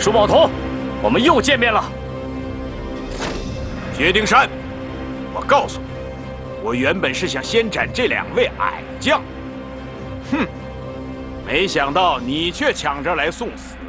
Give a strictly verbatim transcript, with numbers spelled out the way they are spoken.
舒宝同，我们又见面了。 薛丁山，我告诉你，我原本是想先斩这两位矮将，哼，没想到你却抢着来送死。